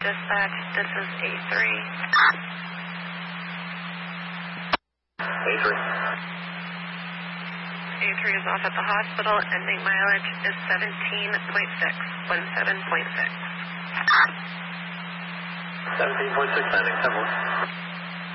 Dispatch, this is A3. A3. A3 is off at the hospital. Ending mileage is 17.6. 17.6. 17.6 ending, 10-1.